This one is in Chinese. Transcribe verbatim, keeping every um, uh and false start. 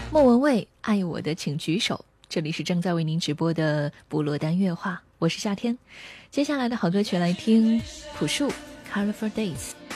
莫文蔚，爱我的请举手。这里是正在为您直播的部落单乐话，我是夏天。接下来的好歌曲来听朴树 Colorful Days。